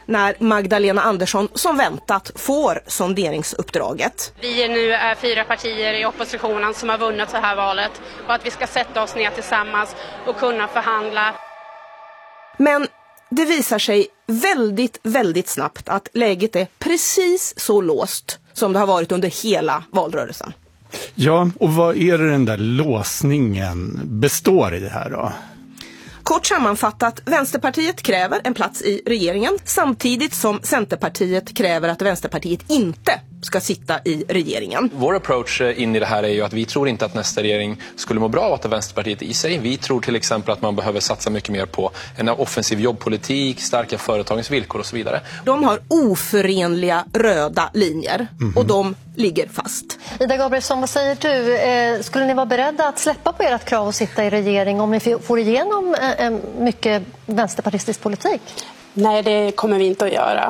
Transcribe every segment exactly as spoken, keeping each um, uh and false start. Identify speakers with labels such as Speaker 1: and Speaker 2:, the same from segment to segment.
Speaker 1: när Magdalena Andersson som väntat får sonderingsuppdraget.
Speaker 2: Vi är nu är fyra partier i oppositionen som har vunnit det här valet och att vi ska sätta oss ner tillsammans och kunna förhandla.
Speaker 1: Men det visar sig väldigt, väldigt snabbt att läget är precis så låst som det har varit under hela valrörelsen.
Speaker 3: Ja, och vad är det den där låsningen består i här då?
Speaker 1: Kort sammanfattat, Vänsterpartiet kräver en plats i regeringen samtidigt som Centerpartiet kräver att Vänsterpartiet inte ska sitta i regeringen.
Speaker 4: Vår approach in i det här är ju att vi tror inte att nästa regering skulle må bra av att ha Vänsterpartiet i sig. Vi tror till exempel att man behöver satsa mycket mer på en offensiv jobbpolitik, starka företagens villkor och så vidare.
Speaker 1: De har oförenliga röda linjer mm-hmm. och de ligger fast.
Speaker 5: Ida Gabrielsson, vad säger du? Eh, skulle ni vara beredda att släppa på ert krav att sitta i regering om ni får igenom eh, mycket vänsterpartistisk politik?
Speaker 2: Nej, det kommer vi inte att göra.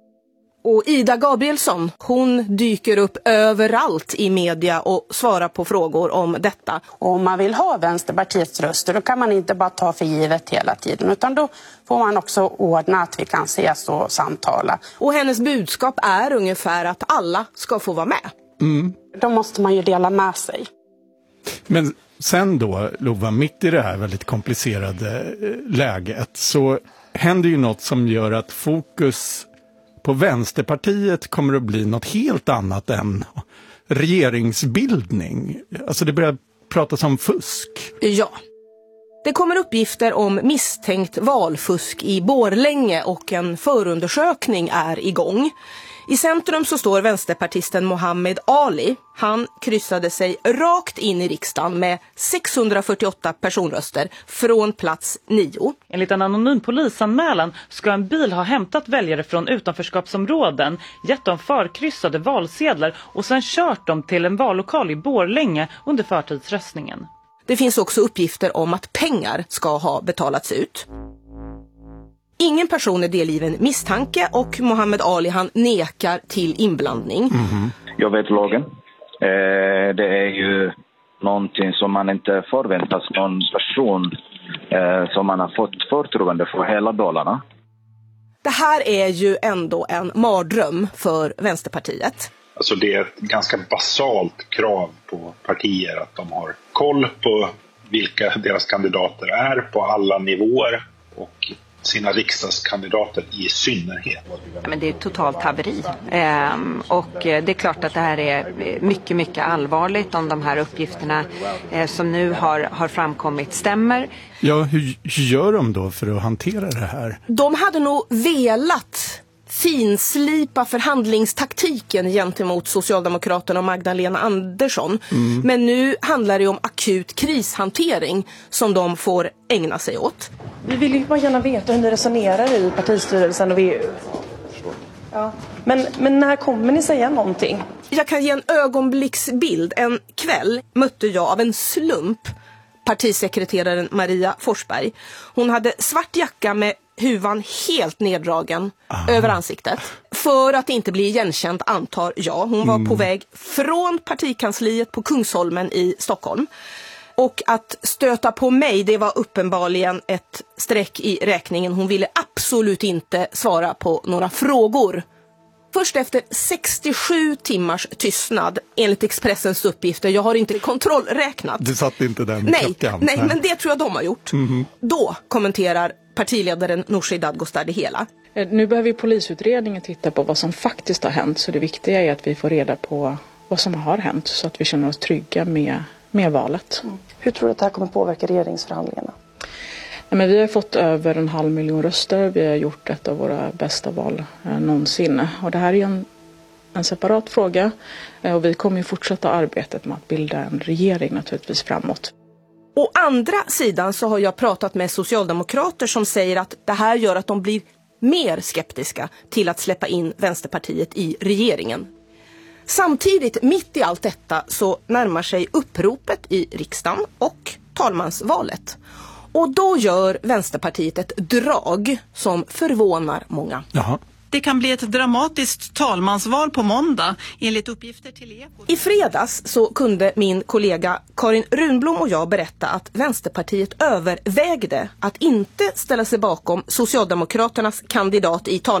Speaker 1: Och Ida Gabrielsson, hon dyker upp överallt i media och svarar på frågor om detta.
Speaker 2: Och om man vill ha Vänsterpartiets röster, då kan man inte bara ta för givet hela tiden, utan då får man också ordna att vi kan ses och samtala.
Speaker 1: Och hennes budskap är ungefär att alla ska få vara med.
Speaker 3: Mm.
Speaker 2: Då måste man ju dela med sig.
Speaker 3: Men sen då, Lova, mitt i det här väldigt komplicerade läget så händer ju något som gör att fokus på Vänsterpartiet kommer att bli något helt annat än regeringsbildning. Alltså det börjar pratas om fusk.
Speaker 1: Ja. Det kommer uppgifter om misstänkt valfusk i Borlänge och en förundersökning är igång. I centrum så står vänsterpartisten Mohammed Ali. Han kryssade sig rakt in i riksdagen med sexhundrafyrtioåtta personröster från plats nio.
Speaker 6: Enligt en anonym polisanmälan ska en bil ha hämtat väljare från utanförskapsområden, gett dem förkryssade valsedlar och sen kört dem till en vallokal i Borlänge under förtidsröstningen.
Speaker 1: Det finns också uppgifter om att pengar ska ha betalats ut. Ingen person är delgiven misstanke och Mohammed Ali han nekar till inblandning.
Speaker 3: Mm-hmm.
Speaker 7: Jag vet lagen. Eh, det är ju någonting som man inte förväntas någon person eh, som man har fått förtroende för hela Dalarna.
Speaker 1: Det här är ju ändå en mardröm för Vänsterpartiet.
Speaker 8: Alltså det är ett ganska basalt krav på partier att de har koll på vilka deras kandidater är på alla nivåer och sina riksdagskandidater i synnerhet.
Speaker 9: Men det är ett totalt haveri. Ehm, och det är klart att det här är mycket, mycket allvarligt om de här uppgifterna eh, som nu har, har framkommit stämmer.
Speaker 3: Ja, hur, hur gör de då för att hantera det här?
Speaker 1: De hade nog velat finslipa förhandlingstaktiken gentemot Socialdemokraterna och Magdalena Andersson. Mm. Men nu handlar det om akut krishantering som de får ägna sig åt.
Speaker 10: Vi vill ju bara gärna veta hur ni resonerar i partistyrelsen. Och vi... ja. men, men när kommer ni säga någonting?
Speaker 1: Jag kan ge en ögonblicksbild. En kväll mötte jag av en slump partisekreteraren Maria Forsberg. Hon hade svart jacka med huvan helt neddragen ah. över ansiktet. För att inte bli igenkänd antar jag. Hon var mm. på väg från partikansliet på Kungsholmen i Stockholm. Och att stöta på mig, det var uppenbarligen ett streck i räkningen. Hon ville absolut inte svara på några frågor. Först efter sextiosju timmars tystnad, enligt Expressens uppgifter, jag har inte kontrollräknat.
Speaker 3: Du satt inte den
Speaker 1: nej,
Speaker 3: klockan.
Speaker 1: Nej, men det tror jag de har gjort.
Speaker 3: Mm-hmm.
Speaker 1: Då kommenterar partiledaren Nooshi Dadgostar det hela.
Speaker 11: Nu behöver polisutredningen titta på vad som faktiskt har hänt. Så det viktiga är att vi får reda på vad som har hänt så att vi känner oss trygga med, med valet.
Speaker 10: Mm. Hur tror du att det här kommer påverka regeringsförhandlingarna?
Speaker 11: Ja, men vi har fått över en halv miljon röster. Vi har gjort ett av våra bästa val eh, någonsin. Och det här är en, en separat fråga. Eh, och vi kommer ju fortsätta arbetet med att bilda en regering naturligtvis framåt.
Speaker 1: Å andra sidan så har jag pratat med socialdemokrater som säger att det här gör att de blir mer skeptiska till att släppa in Vänsterpartiet i regeringen. Samtidigt, mitt i allt detta, så närmar sig uppropet i riksdagen och talmansvalet. Och då gör Vänsterpartiet ett drag som förvånar många.
Speaker 3: Jaha.
Speaker 12: Det kan bli ett dramatiskt talmansval på måndag, enligt uppgifter till Eko.
Speaker 1: I fredags så kunde min kollega Karin Runblom och jag berätta att Vänsterpartiet övervägde att inte ställa sig bakom Socialdemokraternas kandidat i tal.